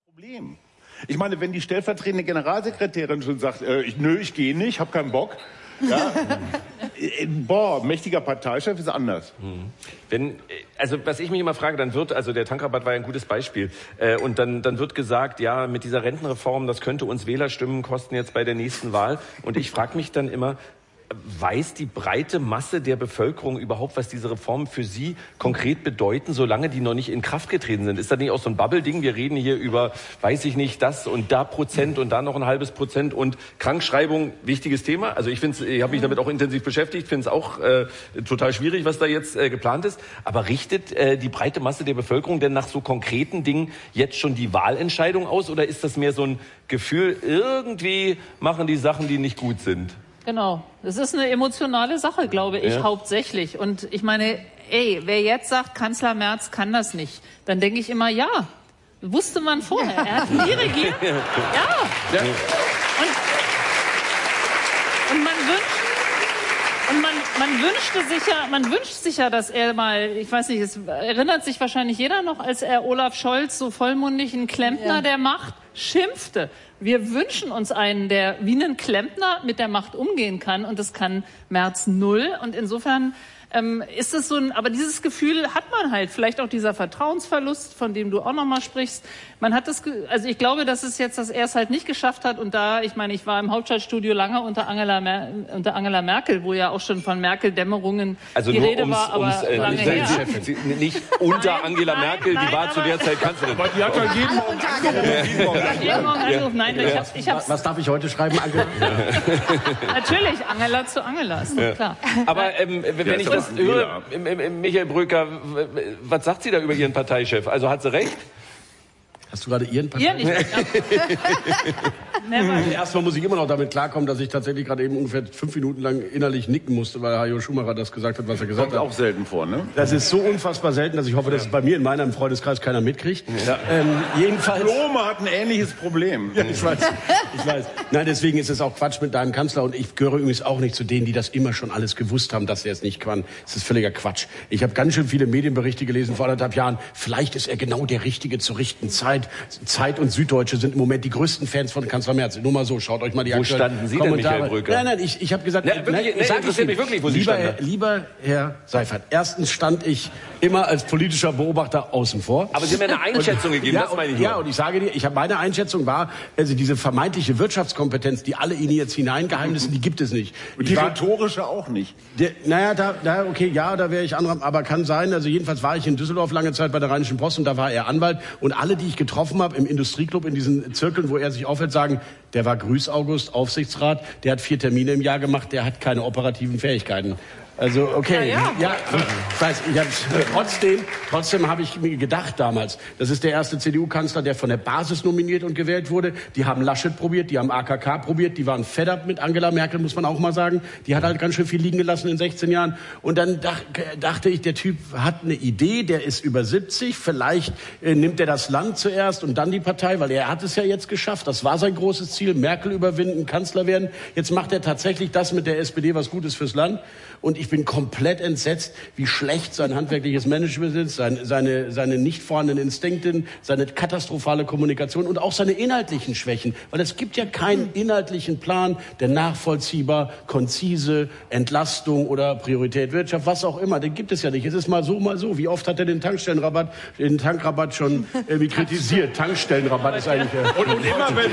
Problem. Ich meine, wenn die stellvertretende Generalsekretärin schon sagt, ich gehe nicht, habe keinen Bock. Ja? Mächtiger Parteichef ist anders. Also was ich mich immer frage, also der Tankrabatt war ja ein gutes Beispiel, und dann wird gesagt, ja, mit dieser Rentenreform, das könnte uns Wählerstimmen kosten jetzt bei der nächsten Wahl. Und ich frage mich dann immer, weiß die breite Masse der Bevölkerung überhaupt, was diese Reformen für sie konkret bedeuten, solange die noch nicht in Kraft getreten sind? Ist das nicht auch so ein Bubble-Ding? Wir reden hier über, weiß ich nicht, das und da Prozent und da noch ein halbes Prozent und Krankschreibung, wichtiges Thema. Also ich habe mich damit auch intensiv beschäftigt, finde es auch total schwierig, was da jetzt geplant ist. Aber richtet die breite Masse der Bevölkerung denn nach so konkreten Dingen jetzt schon die Wahlentscheidung aus? Oder ist das mehr so ein Gefühl, irgendwie machen die Sachen, die nicht gut sind? Genau, es ist eine emotionale Sache, glaube ich, hauptsächlich. Und ich meine, wer jetzt sagt, Kanzler Merz kann das nicht, dann denke ich immer, ja, wusste man vorher. Er hat nie regiert. Ja. Man wünscht sich ja, dass er mal, ich weiß nicht, es erinnert sich wahrscheinlich jeder noch, als er Olaf Scholz so vollmundig einen Klempner der Macht schimpfte. Wir wünschen uns einen, der wie ein Klempner mit der Macht umgehen kann, und das kann Merz null. Und insofern ist es so aber dieses Gefühl hat man halt, vielleicht auch dieser Vertrauensverlust, von dem du auch nochmal sprichst. Man hat also ich glaube, dass er es halt nicht geschafft hat, und ich war im Hauptstadtstudio lange unter Angela Merkel, wo ja auch schon von Merkel-Dämmerungen die Rede war, aber lange her. Nicht unter Angela Merkel, die war zu der Zeit Kanzlerin. Aber die hat ja jeden Morgen angerufen. Nein, ich hab's. Was darf ich heute schreiben, Angela? Natürlich, Angela zu Angela, ist doch klar. Aber wenn ich das höre, Michael Bröker, was sagt sie da über ihren Parteichef? Also hat sie recht? Hast du gerade Ihren Parteichef? Erstmal muss ich immer noch damit klarkommen, dass ich tatsächlich gerade eben ungefähr 5 Minuten lang innerlich nicken musste, weil Hajo Schumacher das gesagt hat, was er gesagt hat. Kommt auch selten vor, ne? Das ist so unfassbar selten, dass ich hoffe, dass es bei mir in meinem Freundeskreis keiner mitkriegt. Ja. Jedenfalls. Blome hat ein ähnliches Problem. Ja, ich weiß. Nein, deswegen ist es auch Quatsch mit deinem Kanzler, und ich gehöre übrigens auch nicht zu denen, die das immer schon alles gewusst haben, dass er es nicht kann. Das ist völliger Quatsch. Ich habe ganz schön viele Medienberichte gelesen vor 1,5 Jahren. Vielleicht ist er genau der Richtige zur richtigen Zeit. Zeit und Süddeutsche sind im Moment die größten Fans von Kanzler Merz. Nur mal so, schaut euch mal die aktuellen Kommentare. Wo standen Sie Kommentare. denn, Michael Bröker? Nein, ich habe gesagt, interessiert mich wirklich, wo Sie standen. Lieber Herr Seifert, erstens stand ich immer als politischer Beobachter außen vor. Aber Sie haben mir eine Einschätzung gegeben, das meine ich nur. Ja, und ich sage dir, meine Einschätzung war, also diese vermeintliche Wirtschaftskompetenz, die alle in jetzt hineingeheimnissen, die gibt es nicht. Und die rhetorische auch nicht. Da wäre ich anderer, aber kann sein. Also jedenfalls war ich in Düsseldorf lange Zeit bei der Rheinischen Post, und da war er Anwalt, und alle, die ich getroffen habe im Industrieclub, in diesen Zirkeln, wo er sich aufhält, sagen, der war Grüß-August, Aufsichtsrat, der hat 4 Termine im Jahr gemacht, der hat keine operativen Fähigkeiten. Also, okay, ja, ich weiß, trotzdem habe ich mir gedacht damals, das ist der erste CDU-Kanzler, der von der Basis nominiert und gewählt wurde. Die haben Laschet probiert, die haben AKK probiert, die waren fed up mit Angela Merkel, muss man auch mal sagen. Die hat halt ganz schön viel liegen gelassen in 16 Jahren. Und dann dachte ich, der Typ hat eine Idee, der ist über 70, vielleicht nimmt er das Land zuerst und dann die Partei, weil er hat es ja jetzt geschafft. Das war sein großes Ziel, Merkel überwinden, Kanzler werden. Jetzt macht er tatsächlich das mit der SPD, was Gutes fürs Land. Und ich bin komplett entsetzt, wie schlecht sein handwerkliches Management ist, seine nicht vorhandenen Instinkte, seine katastrophale Kommunikation und auch seine inhaltlichen Schwächen. Weil es gibt ja keinen inhaltlichen Plan, der nachvollziehbar, konzise, Entlastung oder Priorität Wirtschaft, was auch immer, den gibt es ja nicht. Es ist mal so, mal so. Wie oft hat er den Tankrabatt schon irgendwie kritisiert? Tankstellenrabatt ist eigentlich... Und immer wenn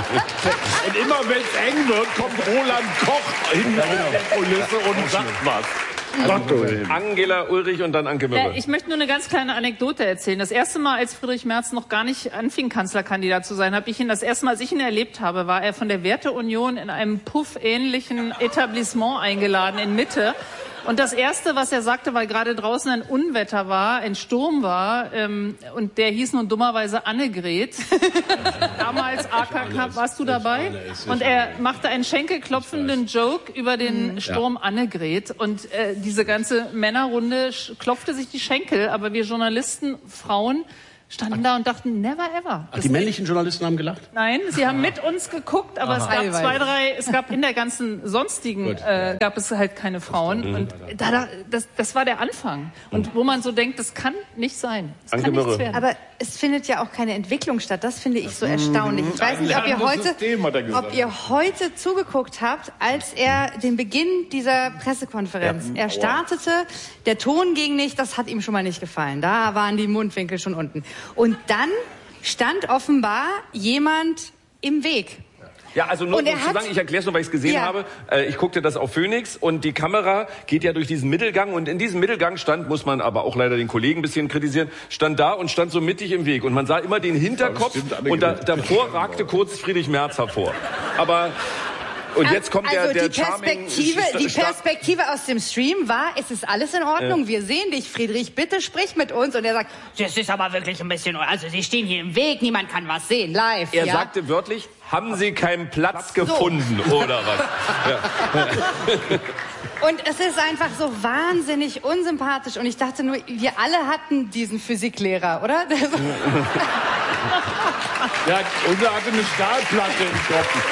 es eng wird, kommt Roland Koch in die Kulisse und sagt was. Angela Ulrich und dann Anke Möller. Ich möchte nur eine ganz kleine Anekdote erzählen. Das erste Mal, als Friedrich Merz noch gar nicht anfing, Kanzlerkandidat zu sein, das erste Mal, als ich ihn erlebt habe, war er von der Werteunion in einem puffähnlichen Etablissement eingeladen in Mitte. Und das Erste, was er sagte, weil gerade draußen ein Unwetter war, ein Sturm war, und der hieß nun dummerweise Annegret. Damals AKK, warst du dabei? Und er machte einen schenkelklopfenden Joke über den Sturm Annegret. Und diese ganze Männerrunde klopfte sich die Schenkel, aber wir Journalisten, Frauen, standen da und dachten, never ever. Ach, die männlichen Journalisten haben gelacht? Nein, sie haben mit uns geguckt, aber es gab in der ganzen sonstigen, gab es halt keine Frauen. Und das war der Anfang. Und wo man so denkt, das kann nicht sein. Das kann nichts werden. Aber es findet ja auch keine Entwicklung statt. Das finde ich so erstaunlich. Ich weiß nicht, ob ihr heute zugeguckt habt, als er den Beginn dieser Pressekonferenz, er startete, der Ton ging nicht, das hat ihm schon mal nicht gefallen. Da waren die Mundwinkel schon unten. Und dann stand offenbar jemand im Weg. Ja, also nur zu sagen, ich erkläre es nur, weil ich es gesehen habe. Ich guckte das auf Phoenix und die Kamera geht ja durch diesen Mittelgang und in diesem Mittelgang stand, muss man aber auch leider den Kollegen ein bisschen kritisieren, stand da und stand so mittig im Weg und man sah immer den Hinterkopf und davor ragte kurz Friedrich Merz hervor. Aber und jetzt kommt die Perspektive aus dem Stream war, es ist alles in Ordnung, wir sehen dich, Friedrich, bitte sprich mit uns. Und er sagt, das ist aber wirklich ein bisschen, also Sie stehen hier im Weg, niemand kann was sehen, live. Er sagte wörtlich, haben Sie keinen Platz gefunden, oder was? Und es ist einfach so wahnsinnig unsympathisch. Und ich dachte nur, wir alle hatten diesen Physiklehrer, oder? Ja, unser hatte eine Stahlplatte im Kopf.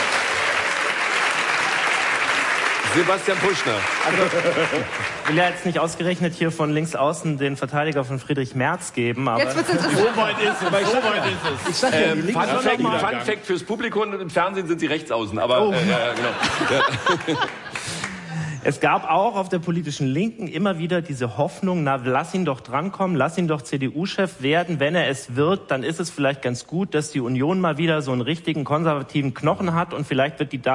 Sebastian Puschner. Also, ich will ja jetzt nicht ausgerechnet hier von links außen den Verteidiger von Friedrich Merz geben, aber... Jetzt wird's interessant. So weit ist es. Ich sag ja, Fun Fact fürs Publikum, im Fernsehen sind sie rechts außen, aber genau. Es gab auch auf der politischen Linken immer wieder diese Hoffnung, na, lass ihn doch drankommen, lass ihn doch CDU-Chef werden. Wenn er es wird, dann ist es vielleicht ganz gut, dass die Union mal wieder so einen richtigen konservativen Knochen hat und vielleicht wird die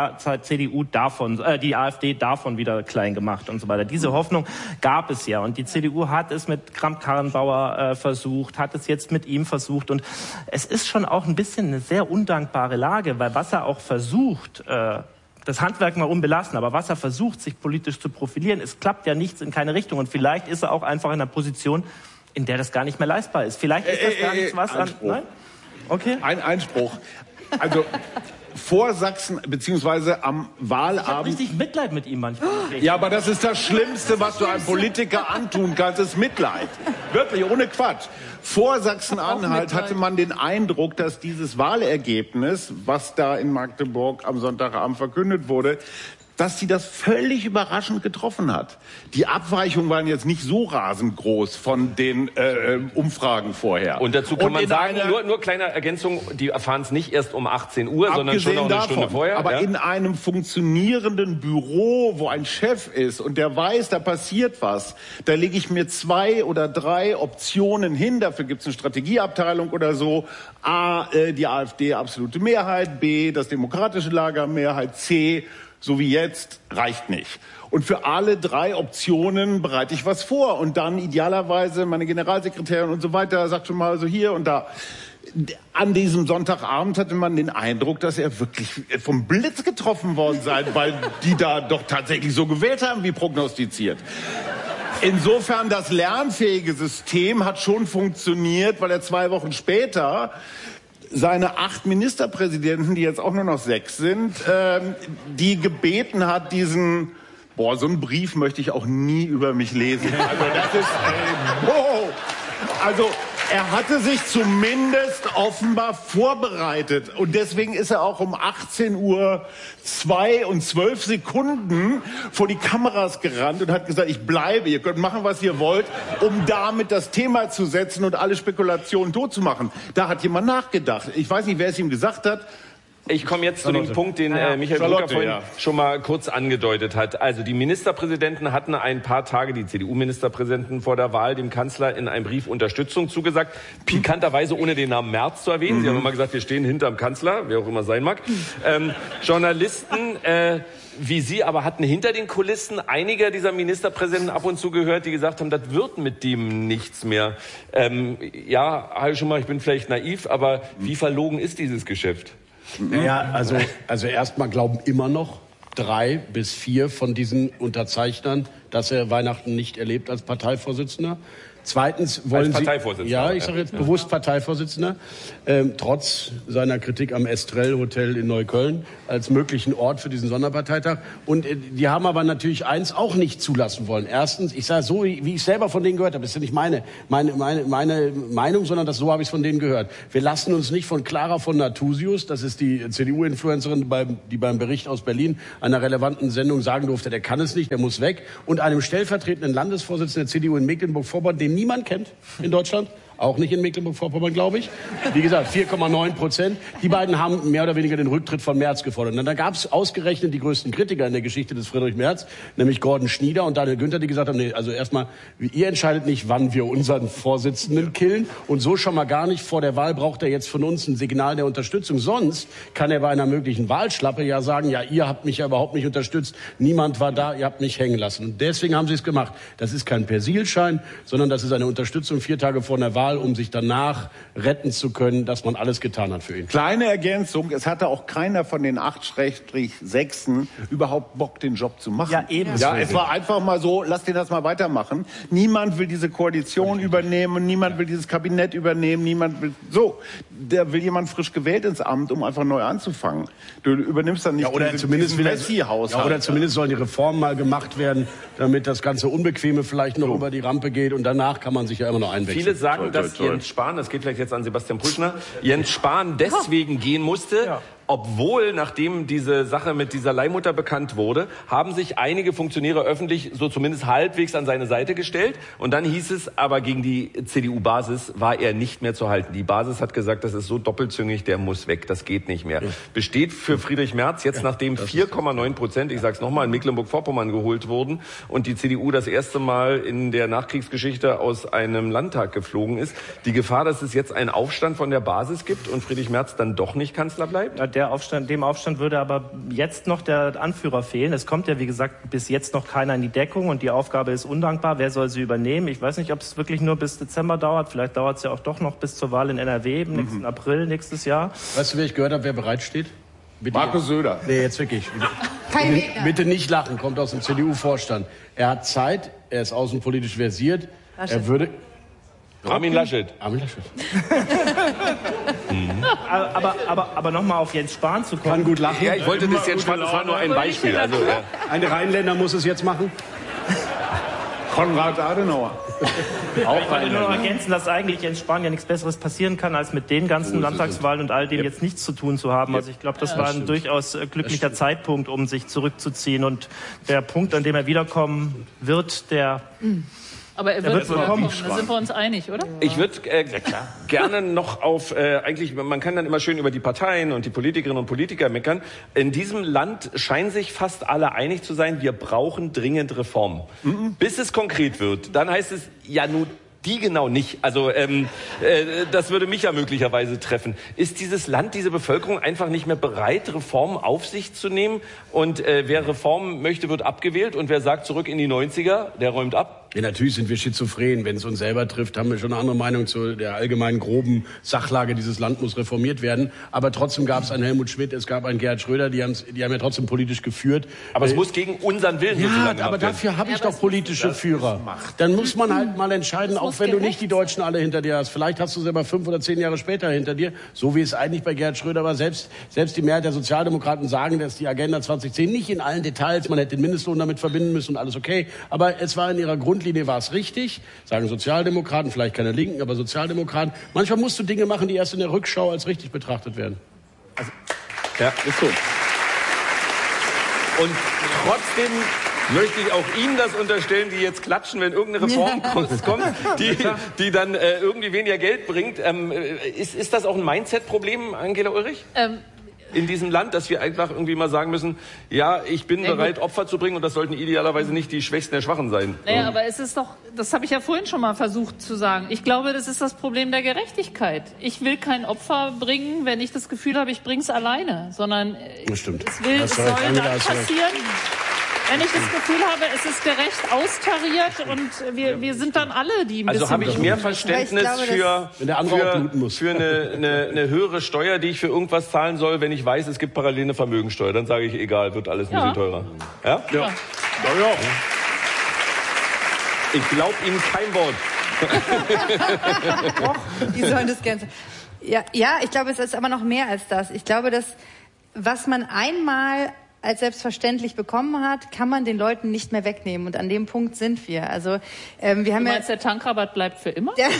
die AfD davon wieder klein gemacht und so weiter. Diese Hoffnung gab es ja und die CDU hat es mit Kramp-Karrenbauer versucht, hat es jetzt mit ihm versucht und es ist schon auch ein bisschen eine sehr undankbare Lage, weil was er auch versucht, das Handwerk mal unbelassen, aber was er versucht, sich politisch zu profilieren, es klappt ja nichts in keine Richtung. Und vielleicht ist er auch einfach in einer Position, in der das gar nicht mehr leistbar ist. Vielleicht ist das gar nichts was an... Nein? Okay. Ein Einspruch. Also vor Sachsen, beziehungsweise am Wahlabend... Ich habe richtig Mitleid mit ihm manchmal. Ja, aber das ist das Schlimmste, was du einem Politiker antun kannst, ist Mitleid. Wirklich, ohne Quatsch. Vor Sachsen-Anhalt hatte man den Eindruck, dass dieses Wahlergebnis, was da in Magdeburg am Sonntagabend verkündet wurde, dass sie das völlig überraschend getroffen hat. Die Abweichungen waren jetzt nicht so rasend groß von den Umfragen vorher. Und dazu kann man sagen, nur kleine Ergänzung, die erfahren es nicht erst um 18 Uhr, sondern schon noch eine Stunde vorher. Aber in einem funktionierenden Büro, wo ein Chef ist und der weiß, da passiert was, da lege ich mir 2 oder 3 Optionen hin, dafür gibt es eine Strategieabteilung oder so. A, die AfD absolute Mehrheit, B, das demokratische Lager Mehrheit, C, so wie jetzt, reicht nicht. Und für alle 3 Optionen bereite ich was vor. Und dann idealerweise meine Generalsekretärin und so weiter sagt schon mal so hier und da. An diesem Sonntagabend hatte man den Eindruck, dass er wirklich vom Blitz getroffen worden sei, weil die da doch tatsächlich so gewählt haben, wie prognostiziert. Insofern, das lernfähige System hat schon funktioniert, weil er 2 Wochen später seine 8 Ministerpräsidenten, die jetzt auch nur noch 6 sind, die gebeten hat, so einen Brief möchte ich auch nie über mich lesen. Also das ist, wow. Also er hatte sich zumindest offenbar vorbereitet und deswegen ist er auch um 18:02 Uhr vor die Kameras gerannt und hat gesagt, ich bleibe, ihr könnt machen, was ihr wollt, um damit das Thema zu setzen und alle Spekulationen totzumachen. Da hat jemand nachgedacht. Ich weiß nicht, wer es ihm gesagt hat. Ich komme jetzt zu dem Punkt, den Michael Brücker vorhin schon mal kurz angedeutet hat. Also die Ministerpräsidenten hatten ein paar Tage, die CDU-Ministerpräsidenten vor der Wahl, dem Kanzler in einem Brief Unterstützung zugesagt. Pikanterweise ohne den Namen Merz zu erwähnen. Sie haben immer gesagt, wir stehen hinterm Kanzler, wer auch immer sein mag. Journalisten wie Sie aber hatten hinter den Kulissen einige dieser Ministerpräsidenten ab und zu gehört, die gesagt haben, das wird mit dem nichts mehr. Ja, Herr Schumacher, ich bin vielleicht naiv, aber wie verlogen ist dieses Geschäft? Ja, also erstmal glauben immer noch 3 bis 4 von diesen Unterzeichnern, dass er Weihnachten nicht erlebt als Parteivorsitzender. Zweitens wollen als Parteivorsitzender. Ja, ich sage jetzt bewusst Parteivorsitzender, trotz seiner Kritik am Estrell Hotel in Neukölln als möglichen Ort für diesen Sonderparteitag. Und die haben aber natürlich eins auch nicht zulassen wollen. Erstens, ich sage so, wie ich selber von denen gehört habe, das ist ja nicht meine Meinung, sondern so habe ich es von denen gehört. Wir lassen uns nicht von Clara von Nathusius, das ist die CDU-Influencerin, die beim Bericht aus Berlin einer relevanten Sendung sagen durfte, der kann es nicht, der muss weg, und einem stellvertretenden Landesvorsitzenden der CDU in Mecklenburg-Vorpommern, den niemand kennt in Deutschland, auch nicht in Mecklenburg-Vorpommern, glaube ich. Wie gesagt, 4,9%. Die beiden haben mehr oder weniger den Rücktritt von Merz gefordert. Und dann gab es ausgerechnet die größten Kritiker in der Geschichte des Friedrich Merz, nämlich Gordon Schnieder und Daniel Günther, die gesagt haben, nee, also erstmal, ihr entscheidet nicht, wann wir unseren Vorsitzenden killen. Und so schon mal gar nicht. Vor der Wahl braucht er jetzt von uns ein Signal der Unterstützung. Sonst kann er bei einer möglichen Wahlschlappe ja sagen, ja, ihr habt mich ja überhaupt nicht unterstützt. Niemand war da, ihr habt mich hängen lassen. Und deswegen haben sie es gemacht. Das ist kein Persilschein, sondern das ist eine Unterstützung 4 Tage vor der Wahl, um sich danach retten zu können, dass man alles getan hat für ihn. Kleine Ergänzung, es hatte auch keiner von den 8-6 überhaupt Bock, den Job zu machen. Ja, eben. Ja, es war einfach mal so, lass den das mal weitermachen. Niemand will diese Koalition übernehmen, niemand will dieses Kabinett übernehmen, niemand will, der will jemand frisch gewählt ins Amt, um einfach neu anzufangen. Du übernimmst dann nicht diesen Messi-Haushalt. Oder zumindest sollen die Reformen mal gemacht werden, damit das ganze Unbequeme vielleicht noch über die Rampe geht, und danach kann man sich ja immer noch einwechseln. Viele sagen, dass Jens Spahn, das geht vielleicht jetzt an Sebastian Puschner, Jens Spahn deswegen gehen musste, obwohl, nachdem diese Sache mit dieser Leihmutter bekannt wurde, haben sich einige Funktionäre öffentlich so zumindest halbwegs an seine Seite gestellt. Und dann hieß es, aber gegen die CDU-Basis war er nicht mehr zu halten. Die Basis hat gesagt, das ist so doppelzüngig, der muss weg, das geht nicht mehr. Besteht für Friedrich Merz jetzt, nachdem 4,9%, ich sag's nochmal, in Mecklenburg-Vorpommern geholt wurden und die CDU das erste Mal in der Nachkriegsgeschichte aus einem Landtag geflogen ist, die Gefahr, dass es jetzt einen Aufstand von der Basis gibt und Friedrich Merz dann doch nicht Kanzler bleibt? Ja, dem Aufstand würde aber jetzt noch der Anführer fehlen. Es kommt ja, wie gesagt, bis jetzt noch keiner in die Deckung und die Aufgabe ist undankbar. Wer soll sie übernehmen? Ich weiß nicht, ob es wirklich nur bis Dezember dauert. Vielleicht dauert es ja auch doch noch bis zur Wahl in NRW im nächsten April nächstes Jahr. Weißt du, wer ich gehört habe, wer bereitsteht? Markus Söder. Nee, jetzt wirklich. Bitte nicht lachen, kommt aus dem CDU-Vorstand. Er hat Zeit, er ist außenpolitisch versiert. Er würde... Armin Laschet. Aber nochmal auf Jens Spahn zu kommen. Kann gut lachen. Ja, ich wollte das Jens Spahn, das war nur ein Beispiel. Also, ein Rheinländer muss es jetzt machen. Konrad Adenauer. Ich wollte nur noch ergänzen, dass eigentlich Jens Spahn ja nichts Besseres passieren kann, als mit den ganzen Landtagswahlen und all dem jetzt nichts zu tun zu haben. Also ich glaube, das war ein durchaus glücklicher Zeitpunkt, um sich zurückzuziehen. Und der Punkt, an dem er wiederkommen wird, der... Aber er wird kommen, da sind wir uns einig, oder? Ich würde gerne noch auf, eigentlich, man kann dann immer schön über die Parteien und die Politikerinnen und Politiker meckern. In diesem Land scheinen sich fast alle einig zu sein, wir brauchen dringend Reformen. Bis es konkret wird, dann heißt es, ja nun, die genau nicht. Also das würde mich ja möglicherweise treffen. Ist dieses Land, diese Bevölkerung einfach nicht mehr bereit, Reformen auf sich zu nehmen? Und wer Reformen möchte, wird abgewählt. Und wer sagt, zurück in die 90er, der räumt ab? Ja, natürlich sind wir schizophren. Wenn es uns selber trifft, haben wir schon eine andere Meinung zu der allgemeinen groben Sachlage. Dieses Land muss reformiert werden. Aber trotzdem gab es einen Helmut Schmidt, es gab einen Gerhard Schröder, die haben ja trotzdem politisch geführt. Aber es muss gegen unseren Willen sozusagen aber dafür habe ich doch politische Führer. Dann muss man halt mal entscheiden, auch wenn du nicht die Deutschen alle hinter dir hast. Vielleicht hast du sie aber 5 oder 10 Jahre später hinter dir. So wie es eigentlich bei Gerhard Schröder war. Selbst die Mehrheit der Sozialdemokraten sagen, dass die Agenda 2010 nicht in allen Details, man hätte den Mindestlohn damit verbinden müssen und alles okay. Aber es war in ihrer Grundlinie war es richtig. Sagen Sozialdemokraten, vielleicht keine Linken, aber Sozialdemokraten. Manchmal musst du Dinge machen, die erst in der Rückschau als richtig betrachtet werden. Also, ja, ist so. Und trotzdem möchte ich auch Ihnen das unterstellen, die jetzt klatschen, wenn irgendeine Reform kommt, die dann irgendwie weniger Geld bringt. Ist das auch ein Mindset-Problem, Angela Ulrich? In diesem Land, dass wir einfach irgendwie mal sagen müssen, ja, ich bin bereit, Opfer zu bringen und das sollten idealerweise nicht die Schwächsten der Schwachen sein. Naja, aber es ist doch, das habe ich ja vorhin schon mal versucht zu sagen, ich glaube, das ist das Problem der Gerechtigkeit. Ich will kein Opfer bringen, wenn ich das Gefühl habe, ich bring's alleine, sondern es soll dann passieren, wenn ich das Gefühl habe, es ist gerecht austariert und wir sind dann alle, die ein bisschen... Also habe ich mehr Verständnis für eine höhere Steuer, die ich für irgendwas zahlen soll, wenn ich weiß, es gibt parallel eine Vermögensteuer. Dann sage ich, egal, wird alles ein bisschen teurer. Ja? Ja. Ich glaube Ihnen kein Wort. Die sollen das gerne. Ja, ich glaube, es ist aber noch mehr als das. Ich glaube, dass was man einmal als selbstverständlich bekommen hat, kann man den Leuten nicht mehr wegnehmen. Und an dem Punkt sind wir. Also wir haben der Tankrabatt bleibt für immer? Ja,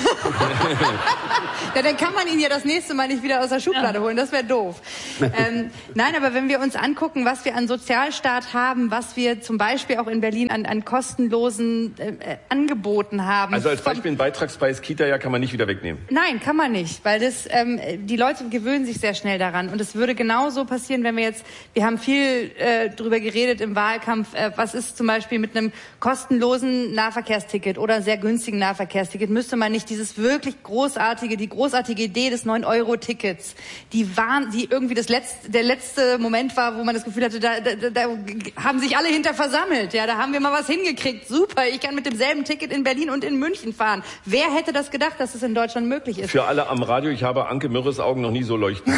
dann kann man ihn ja das nächste Mal nicht wieder aus der Schublade holen. Das wäre doof. Nein, aber wenn wir uns angucken, was wir an Sozialstaat haben, was wir zum Beispiel auch in Berlin an kostenlosen Angeboten haben. Also als Beispiel ein Beitragspreis Kita kann man nicht wieder wegnehmen. Nein, kann man nicht, weil die Leute gewöhnen sich sehr schnell daran. Und es würde genauso passieren, wenn wir haben viel drüber geredet im Wahlkampf, was ist zum Beispiel mit einem kostenlosen Nahverkehrsticket oder sehr günstigen Nahverkehrsticket, müsste man nicht die großartige Idee des 9-Euro-Tickets, die irgendwie der letzte Moment war, wo man das Gefühl hatte, da haben sich alle hinter versammelt, ja, da haben wir mal was hingekriegt, super, ich kann mit demselben Ticket in Berlin und in München fahren. Wer hätte das gedacht, dass es in Deutschland möglich ist? Für alle am Radio, ich habe Anke Mürres Augen noch nie so leuchten.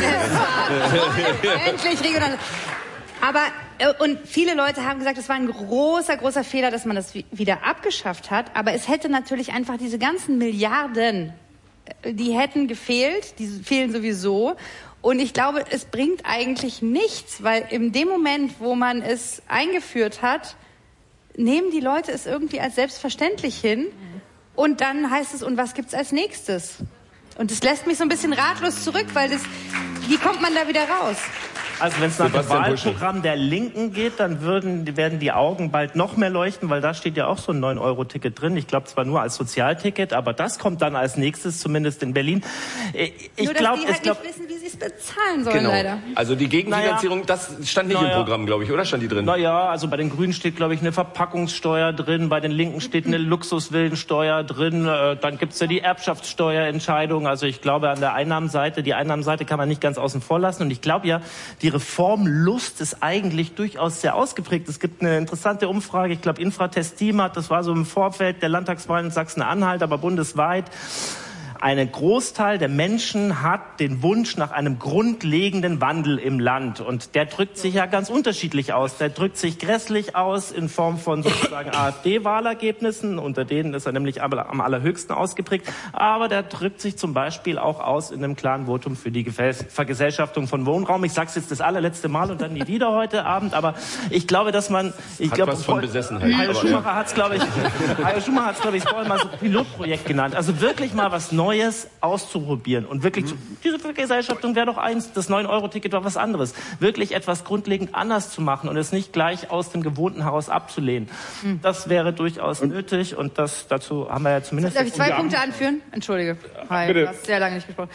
Endlich regional. Aber, und viele Leute haben gesagt, es war ein großer Fehler, dass man das wieder abgeschafft hat. Aber es hätte natürlich einfach diese ganzen Milliarden, die hätten gefehlt, die fehlen sowieso. Und ich glaube, es bringt eigentlich nichts, weil in dem Moment, wo man es eingeführt hat, nehmen die Leute es irgendwie als selbstverständlich hin. Und dann heißt es, und was gibt's als nächstes? Und das lässt mich so ein bisschen ratlos zurück, weil wie kommt man da wieder raus? Also wenn es nach dem Wahlprogramm der Linken geht, dann werden die Augen bald noch mehr leuchten, weil da steht ja auch so ein 9-Euro-Ticket drin. Ich glaube zwar nur als Sozialticket, aber das kommt dann als nächstes, zumindest in Berlin. Nur, dass die nicht wissen, wie sie es bezahlen sollen, leider. Also die Gegenfinanzierung, das stand nicht im Programm, glaube ich, oder? Stand die drin? Naja, also bei den Grünen steht, glaube ich, eine Verpackungssteuer drin, bei den Linken steht eine Luxusvillensteuer drin, dann gibt's ja die Erbschaftssteuerentscheidung. Also ich glaube, die Einnahmenseite kann man nicht ganz außen vor lassen. Und ich glaube ja, die Reformlust ist eigentlich durchaus sehr ausgeprägt. Es gibt eine interessante Umfrage, ich glaube Infratest Team das war so im Vorfeld der Landtagswahlen in Sachsen-Anhalt, aber bundesweit. Ein Großteil der Menschen hat den Wunsch nach einem grundlegenden Wandel im Land. Und der drückt sich ja ganz unterschiedlich aus. Der drückt sich grässlich aus in Form von sozusagen AfD-Wahlergebnissen. Unter denen ist er nämlich am allerhöchsten ausgeprägt. Aber der drückt sich zum Beispiel auch aus in einem klaren Votum für die Vergesellschaftung von Wohnraum. Ich sage es jetzt das allerletzte Mal und dann nie wieder heute Abend. Aber ich glaube, dass man... was von Besessenheit. Hajo Schumacher hat es, glaube ich, vorhin mal so Pilotprojekt genannt. Also wirklich mal was Neues auszuprobieren und wirklich diese Vergesellschaftung wäre doch eins, das 9-Euro-Ticket war was anderes. Wirklich etwas grundlegend anders zu machen und es nicht gleich aus dem Gewohnten heraus abzulehnen. Das wäre durchaus nötig und dazu haben wir ja zumindest... Darf ich 2 Punkte anführen? Entschuldige. Hi, du hast sehr lange nicht gesprochen.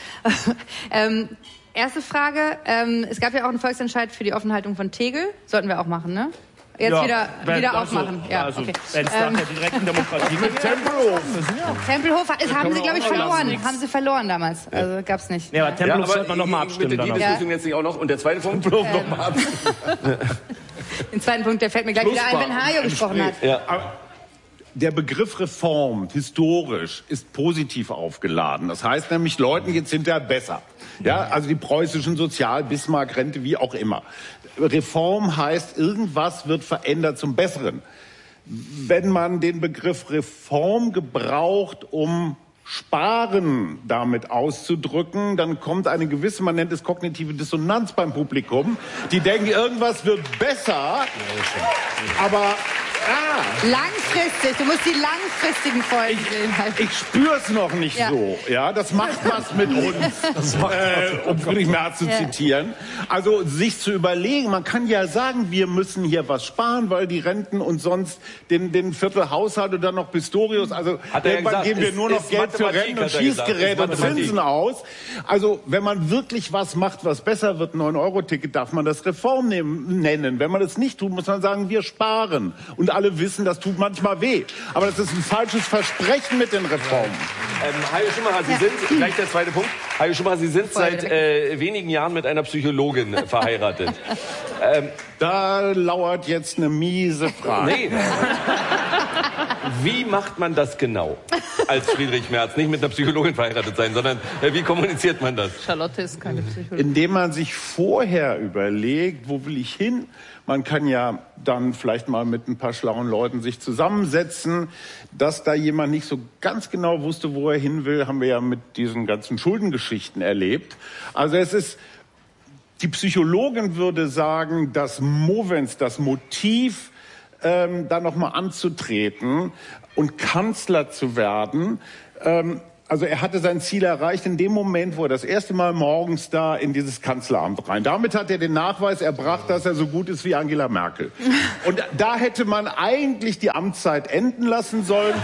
Erste Frage, es gab ja auch einen Volksentscheid für die Offenhaltung von Tegel. Sollten wir auch machen, ne? Jetzt wieder aufmachen. Ja, also, okay. Wenn es nach der direkten Demokratie geht. Tempelhof haben sie, glaube ich, verloren. Haben sie verloren damals. Also gab's nicht. Ja, aber Tempelhof sollte man nochmal abstimmen. Bitte die Diskussion jetzt nicht auch noch. Und der zweite Punkt? Nochmal ab. Den zweiten Punkt, der fällt mir gleich wieder ein, wenn Hajo gesprochen hat. Ja. Der Begriff Reform, historisch, ist positiv aufgeladen. Das heißt nämlich, Leuten geht's hinterher besser. Ja, also die preußischen Bismarck-Rente, wie auch immer. Reform heißt, irgendwas wird verändert zum Besseren. Wenn man den Begriff Reform gebraucht, um Sparen damit auszudrücken, dann kommt eine gewisse, man nennt es kognitive Dissonanz beim Publikum. Die denken, irgendwas wird besser, aber langfristig, du musst die langfristigen Folgen sehen. Ich spür's noch nicht so. Ja, das macht was mit uns, um Friedrich Merz zu zitieren. Also sich zu überlegen, man kann ja sagen, wir müssen hier was sparen, weil die Renten und sonst den Viertelhaushalt und dann noch Pistorius, also irgendwann geben wir nur noch Geld für Renten und Schießgeräte und Zinsen aus. Also wenn man wirklich was macht, was besser wird, 9-Euro-Ticket, darf man das Reform nennen. Wenn man das nicht tut, muss man sagen, wir sparen. Und alle wissen, das tut manchmal weh. Aber das ist ein falsches Versprechen mit den Reformen. Hajo Schumacher, Sie sind, gleich der zweite Punkt. Hajo Schumacher, Sie sind seit wenigen Jahren mit einer Psychologin verheiratet. Da lauert jetzt eine miese Frage. Nee. Wie macht man das genau als Friedrich Merz? Nicht mit einer Psychologin verheiratet sein, sondern wie kommuniziert man das? Charlotte ist keine Psychologin. Indem man sich vorher überlegt, wo will ich hin? Man kann ja dann vielleicht mal mit ein paar schlauen Leuten sich zusammensetzen. Dass da jemand nicht so ganz genau wusste, wo er hin will, haben wir ja mit diesen ganzen Schuldengeschichten erlebt. Also die Psychologin würde sagen, das Movens, das Motiv, da nochmal anzutreten und Kanzler zu werden. Also er hatte sein Ziel erreicht in dem Moment, wo er das erste Mal morgens da in dieses Kanzleramt rein. Damit hat er den Nachweis erbracht, dass er so gut ist wie Angela Merkel. Und da hätte man eigentlich die Amtszeit enden lassen sollen.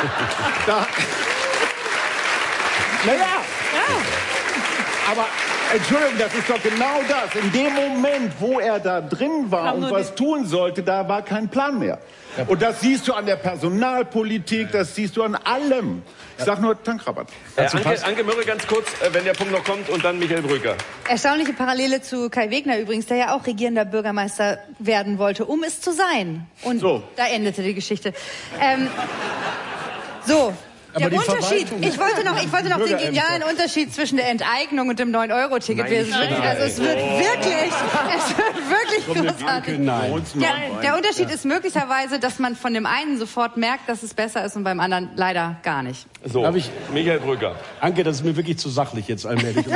Aber Entschuldigung, das ist doch genau das. In dem Moment, wo er da drin war und was tun sollte, da war kein Plan mehr. Und das siehst du an der Personalpolitik, das siehst du an allem. Ich sag nur Tankrabatt. Anke Mürre ganz kurz, wenn der Punkt noch kommt, und dann Michael Brücker. Erstaunliche Parallele zu Kai Wegner übrigens, der ja auch regierender Bürgermeister werden wollte, um es zu sein. Und da endete die Geschichte. Der Unterschied, ich wollte noch den genialen Unterschied zwischen der Enteignung und dem 9-Euro-Ticket. Also es wird wirklich großartig. Der Unterschied ist möglicherweise, dass man von dem einen sofort merkt, dass es besser ist und beim anderen leider gar nicht. So, Michael Brücker. Anke, das ist mir wirklich zu sachlich jetzt allmählich.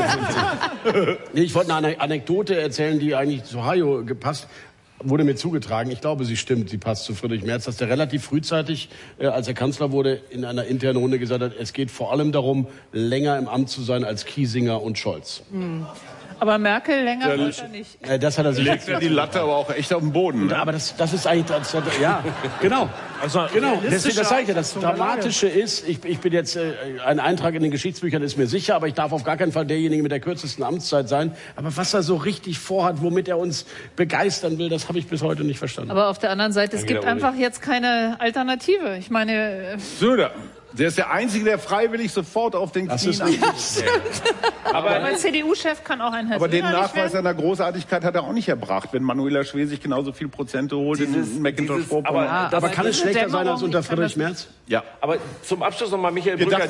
Ich wollte eine Anekdote erzählen, die eigentlich zu Hajo gepasst. Wurde mir zugetragen, ich glaube, sie stimmt, sie passt zu Friedrich Merz, dass der relativ frühzeitig, als er Kanzler wurde, in einer internen Runde gesagt hat, es geht vor allem darum, länger im Amt zu sein als Kiesinger und Scholz. Aber Merkel länger wollte er nicht. Das hat er sich legt ja die Latte aber auch echt auf den Boden. Ne? Aber das ist eigentlich, ja, genau. Also, genau. Deswegen, das sage ich ja, das Dramatische ist, ich bin jetzt, ein Eintrag in den Geschichtsbüchern ist mir sicher, aber ich darf auf gar keinen Fall derjenige mit der kürzesten Amtszeit sein. Aber was er so richtig vorhat, womit er uns begeistern will, das habe ich bis heute nicht verstanden. Aber auf der anderen Seite, es gibt einfach jetzt keine Alternative. Ich meine... Söder. Der ist der Einzige, der freiwillig sofort auf den Knien ist. Aber ein CDU-Chef kann auch ein Herr Aber den Nachweis seiner Großartigkeit hat er auch nicht erbracht, wenn Manuela Schwesig genauso viel Prozente holt in Mecklenburg-Vorpommern. Aber kann es schlechter sein als unter Friedrich Merz? Ja. Aber zum Abschluss nochmal Michael Brücker,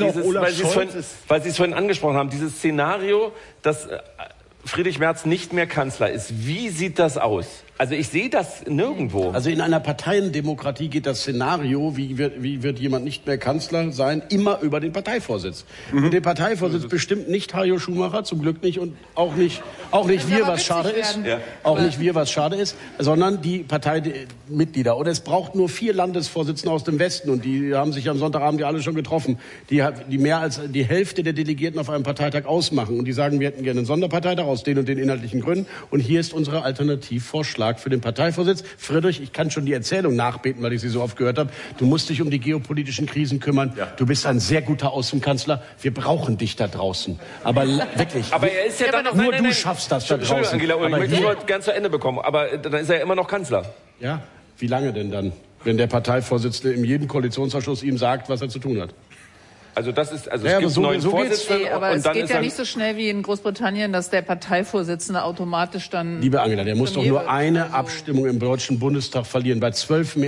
weil Sie es vorhin angesprochen haben, dieses Szenario, dass Friedrich Merz nicht mehr Kanzler ist. Wie sieht das aus? Also ich sehe das nirgendwo. Also in einer Parteiendemokratie geht das Szenario, wie wird jemand nicht mehr Kanzler sein, immer über den Parteivorsitz. Und den Parteivorsitz bestimmt nicht Hajo Schumacher, zum Glück nicht, und auch nicht wir, was schade ist. Ja. Auch nicht wir, was schade ist, sondern die Parteimitglieder. Und es braucht nur 4 Landesvorsitzende aus dem Westen, und die haben sich am Sonntagabend ja alle schon getroffen, die mehr als die Hälfte der Delegierten auf einem Parteitag ausmachen. Und die sagen, wir hätten gerne einen Sonderparteitag aus den und den inhaltlichen Gründen. Und hier ist unser Alternativvorschlag für den Parteivorsitz. Friedrich, ich kann schon die Erzählung nachbeten, weil ich sie so oft gehört habe. Du musst dich um die geopolitischen Krisen kümmern. Ja. Du bist ein sehr guter Außenkanzler. Wir brauchen dich da draußen. Aber wirklich. Aber er ist ja dann noch... Nur du schaffst das da draußen. Angela Ulrich, ich möchte das ganz zu Ende bekommen. Aber dann ist er ja immer noch Kanzler. Ja, wie lange denn dann? Wenn der Parteivorsitzende in jedem Koalitionsausschuss ihm sagt, was er zu tun hat. Also das ist, es gibt einen neuen Vorsitzenden. Aber es geht ja nicht so schnell wie in Großbritannien, dass der Parteivorsitzende automatisch dann... Liebe Angela, der muss doch nur eine Abstimmung im Deutschen Bundestag verlieren. Bei 12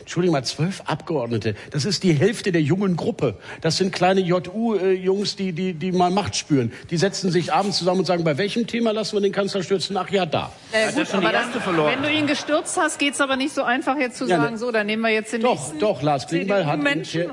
Abgeordnete. Das ist die Hälfte der jungen Gruppe. Das sind kleine JU-Jungs, die mal Macht spüren. Die setzen sich abends zusammen und sagen, bei welchem Thema lassen wir den Kanzler stürzen? Ach ja, da. Gut, aber wenn du ihn gestürzt hast, geht's aber nicht so einfach jetzt zu sagen, so, dann nehmen wir jetzt den nächsten... Doch, Lars Klingbeil hat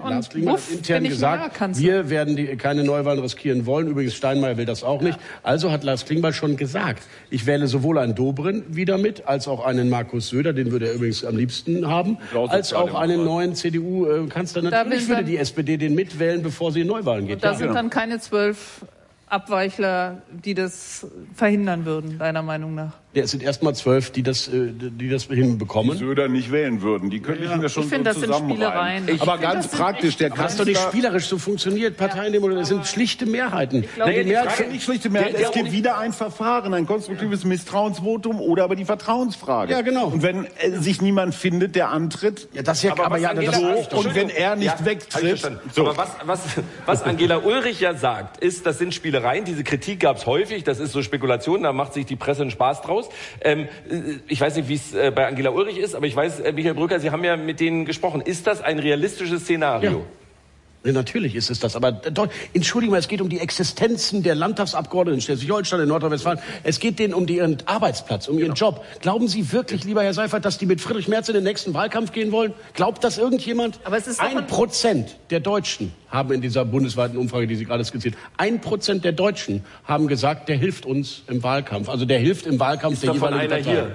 intern gesagt... Wir werden keine Neuwahlen riskieren wollen. Übrigens, Steinmeier will das auch nicht. Also hat Lars Klingbeil schon gesagt, ich wähle sowohl einen Dobrindt wieder mit, als auch einen Markus Söder, den würde er übrigens am liebsten haben, als auch einen neuen CDU-Kanzler. Natürlich würde die SPD den mitwählen, bevor sie in Neuwahlen geht. Und da sind dann keine 12 Abweichler, die das verhindern würden, deiner Meinung nach? Ja, es sind erstmal 12, die das hinbekommen. Die Söder nicht wählen würden. Die könnten ich mir schon so das sind Spielereien. Aber ganz praktisch, der Kanzler... Das ist doch nicht spielerisch, so funktioniert Parteiendemokratie. Das sind schlichte Mehrheiten. Nicht schlichte Mehrheiten. Es gibt wieder ein Verfahren, ein konstruktives Misstrauensvotum oder aber die Vertrauensfrage. Ja, genau. Und wenn sich niemand findet, der antritt... Ja, das ja, aber ja, das so, und wenn er nicht wegtritt... So. Aber was Angela Ulrich ja sagt, ist, das sind Spielereien. Diese Kritik gab es häufig. Das ist so Spekulation, da macht sich die Presse einen Spaß draus. raus. Ich weiß nicht, wie es bei Angela Ulrich ist, aber ich weiß, Michael Brücker, Sie haben ja mit denen gesprochen. Ist das ein realistisches Szenario? Ja. Ja, natürlich ist es das, aber Entschuldigung, es geht um die Existenzen der Landtagsabgeordneten in Schleswig-Holstein, in Nordrhein-Westfalen. Es geht denen um ihren Arbeitsplatz, um ihren Job. Glauben Sie wirklich, lieber Herr Seifert, dass die mit Friedrich Merz in den nächsten Wahlkampf gehen wollen? Glaubt das irgendjemand? Aber es ist 1% der Deutschen haben in dieser bundesweiten Umfrage, die Sie gerade skizziert, 1% der Deutschen haben gesagt, der hilft uns im Wahlkampf. Also der hilft im Wahlkampf der jeweiligen Partei. Hier.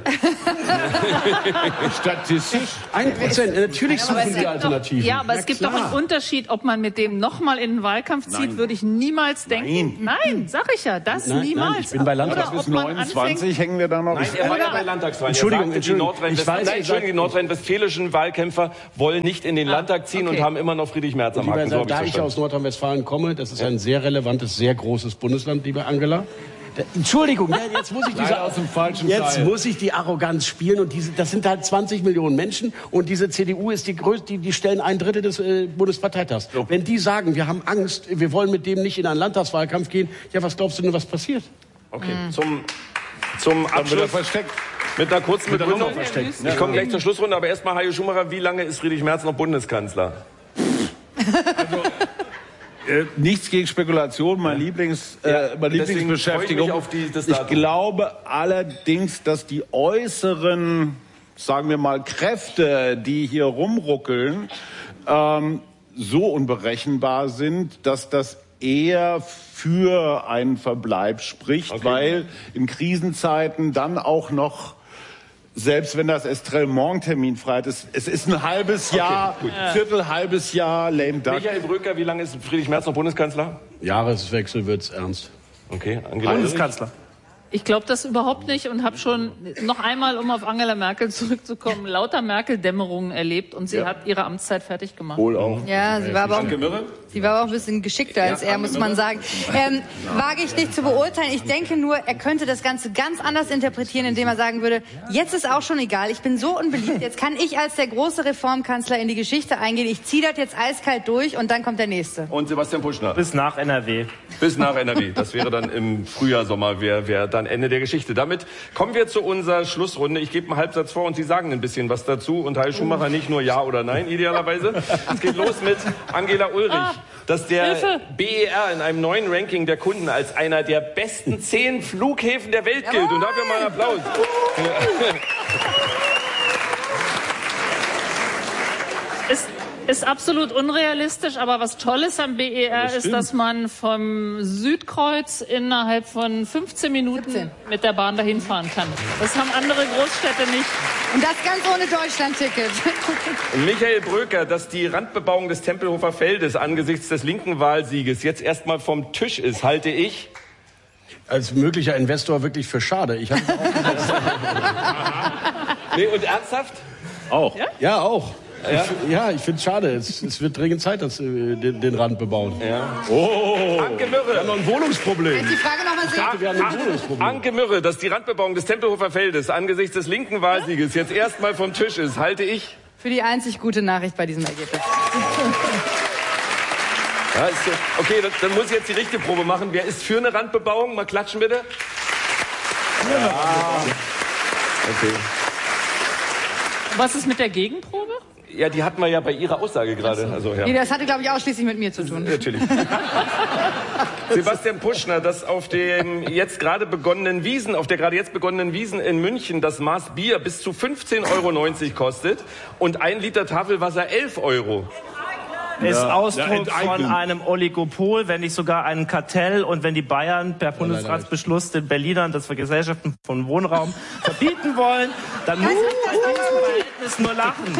Statistisch 1%. Natürlich suchen die Alternativen. Ja, aber es gibt doch einen Unterschied, ob man mit dem nochmal in den Wahlkampf zieht, würde ich niemals denken. Nein, sag ich ja, das niemals. Nein, ich bin bei Landtags bis 29 hängen wir da noch. Nein, er war ja bei Landtagswahlen. Entschuldigung, die nordrhein-westfälischen Wahlkämpfer wollen nicht in den Landtag ziehen und haben immer noch Friedrich Merz am Haken. Da ich aus Nordrhein-Westfalen komme, das ist ein sehr relevantes, sehr großes Bundesland, liebe Angela. Entschuldigung, jetzt muss ich die Arroganz spielen und das sind halt 20 Millionen Menschen und diese CDU ist die größte, die stellen 1/3 des Bundesparteitags. So. Wenn die sagen, wir haben Angst, wir wollen mit dem nicht in einen Landtagswahlkampf gehen, ja, was glaubst du denn, was passiert? Okay, zum Abschluss mit einer kurzen Begründung. Ich komme gleich zur Schlussrunde, aber erstmal Hajo Schumacher, wie lange ist Friedrich Merz noch Bundeskanzler? Also, nichts gegen Spekulation, meine Lieblingsbeschäftigung. Ich glaube allerdings, dass die äußeren, sagen wir mal, Kräfte, die hier rumruckeln, so unberechenbar sind, dass das eher für einen Verbleib spricht, weil in Krisenzeiten dann auch noch, selbst wenn das Estremont-Termin frei ist, es ist ein halbes Jahr, halbes Jahr lame duck. Michael Brücker, wie lange ist Friedrich Merz noch Bundeskanzler? Jahreswechsel wird's ernst. Okay, Angela Bundeskanzler. Ich glaube das überhaupt nicht und habe schon noch einmal, um auf Angela Merkel zurückzukommen, lauter Merkel-Dämmerungen erlebt und sie hat ihre Amtszeit fertig gemacht. Wohl auch. Ja, sie war aber auch ein bisschen geschickter als er, muss man sagen. Wage ich nicht zu beurteilen. Ich denke nur, er könnte das Ganze ganz anders interpretieren, indem er sagen würde, jetzt ist auch schon egal, ich bin so unbeliebt, jetzt kann ich als der große Reformkanzler in die Geschichte eingehen, ich ziehe das jetzt eiskalt durch und dann kommt der Nächste. Und Sebastian Puschner? Bis nach NRW. Bis nach NRW. Das wäre dann im Frühjahr, Sommer, wäre dann Ende der Geschichte. Damit kommen wir zu unserer Schlussrunde. Ich gebe einen Halbsatz vor und Sie sagen ein bisschen was dazu. Und Hajo Schumacher nicht nur Ja oder Nein, idealerweise. Es geht los mit Angela Ulrich. Dass der BER in einem neuen Ranking der Kunden als einer der besten 10 Flughäfen der Welt gilt. Und dafür mal einen Applaus. Ist absolut unrealistisch, aber was Tolles am BER ist, dass man vom Südkreuz innerhalb von 15 Minuten mit der Bahn dahin fahren kann. Das haben andere Großstädte nicht. Und das ganz ohne Deutschlandticket. Michael Brücker, dass die Randbebauung des Tempelhofer Feldes angesichts des linken Wahlsieges jetzt erstmal vom Tisch ist, halte ich als möglicher Investor wirklich für schade. Ich habe es auch gesagt. Nee, und ernsthaft? Auch. Ja, auch. Ja, ich finde es schade. Es wird dringend Zeit, dass wir den Rand bebauen. Ja. Oh, Anke Mürre. Wir haben noch ein Wohnungsproblem. Jetzt die Frage nochmal Anke Mürre, dass die Randbebauung des Tempelhofer Feldes angesichts des linken Wahlsieges jetzt erstmal vom Tisch ist, halte ich für die einzig gute Nachricht bei diesem Ergebnis. Ja, okay, dann muss ich jetzt die richtige Probe machen. Wer ist für eine Randbebauung? Mal klatschen bitte. Ja. Okay. Was ist mit der Gegenprobe? Ja, die hatten wir ja bei Ihrer Aussage gerade. Also, ja. Nee, das hatte, glaube ich, ausschließlich mit mir zu tun. Natürlich. Sebastian Puschner, dass auf dem jetzt gerade begonnenen Wiesen, auf der gerade jetzt begonnenen Wiesen in München das Maß Bier bis zu 15,90 € kostet und 1 Liter Tafelwasser 11 €. Ist Ausdruck von einem Oligopol, wenn nicht sogar einem Kartell. Und wenn die Bayern per Bundesratsbeschluss den Berlinern das für Gesellschaften von Wohnraum verbieten wollen, dann muss das nur lachen.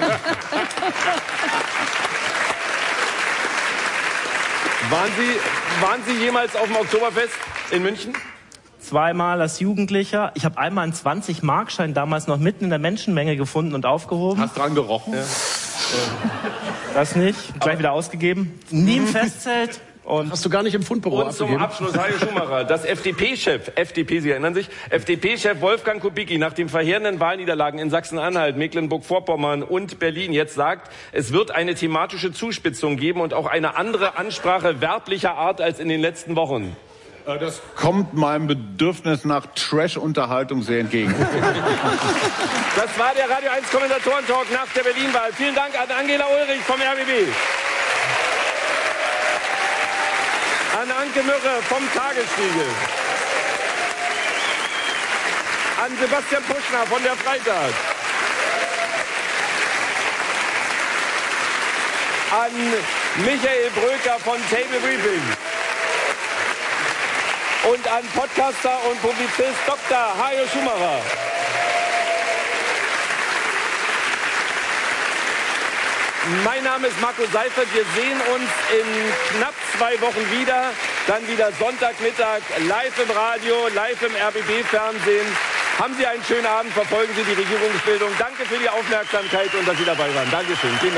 Waren Sie jemals auf dem Oktoberfest in München? Zweimal als Jugendlicher. Ich habe einmal einen 20-Markschein damals noch mitten in der Menschenmenge gefunden und aufgehoben. Hast dran gerochen? Ja. Das nicht. Gleich wieder ausgegeben. Nie im Festzelt. Und hast du gar nicht im Fundbüro abgegeben? Und zum Abschluss Hajo Schumacher, dass FDP-Chef, Sie erinnern sich, FDP-Chef Wolfgang Kubicki nach den verheerenden Wahlniederlagen in Sachsen-Anhalt, Mecklenburg-Vorpommern und Berlin jetzt sagt, es wird eine thematische Zuspitzung geben und auch eine andere Ansprache werblicher Art als in den letzten Wochen. Das kommt meinem Bedürfnis nach Trash-Unterhaltung sehr entgegen. Das war der Radio 1 Kommentatoren-Talk nach der Berlin-Wahl. Vielen Dank an Angela Ulrich vom RBB. An Anke Mürre vom Tagesspiegel. An Sebastian Puschner von der Freitag. An Michael Bröker von Table Briefing. Und an Podcaster und Publizist Dr. Hajo Schumacher. Mein Name ist Marco Seifert. Wir sehen uns in knapp 2 Wochen wieder. Dann wieder Sonntagmittag live im Radio, live im RBB-Fernsehen. Haben Sie einen schönen Abend, verfolgen Sie die Regierungsbildung. Danke für die Aufmerksamkeit und dass Sie dabei waren. Dankeschön.